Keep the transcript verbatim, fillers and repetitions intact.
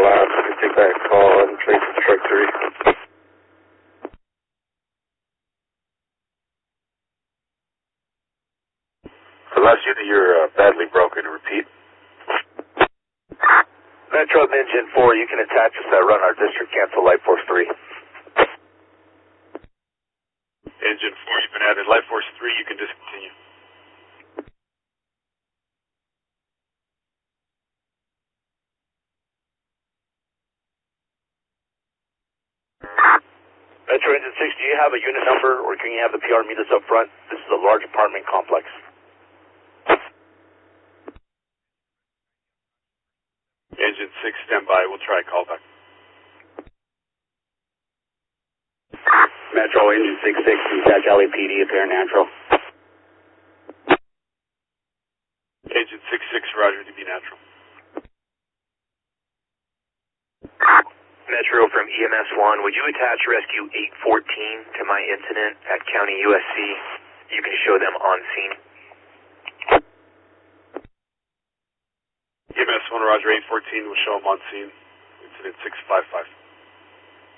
last. You can take that call and trace the trajectory. The last unit, you're uh, badly broken. Repeat. Metro Engine four, you can attach us that run our district cancel Light Force three. Engine four, you've been added. Light Force three, you can discontinue. Metro Engine six, do you have a unit number or can you have the P R meet us up front? This is a large apartment complex. Engine six, stand by. We'll try a callback. Metro Engine six six, catch L A P D, apparent natural. Engine six six, roger, to be natural. Metro from E M S one, would you attach rescue eight fourteen to my incident at County U S C? You can show them on scene. E M S one, roger, eight fourteen will show them on scene. Incident six five five.